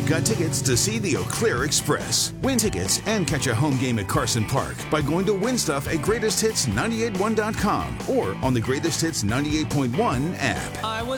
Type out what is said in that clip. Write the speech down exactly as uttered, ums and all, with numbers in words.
you've got tickets to see the Eau Claire Express. Win tickets and catch a home game at Carson Park by going to win stuff at greatest hits nine eight one dot com or on the Greatest Hits ninety-eight point one app. I was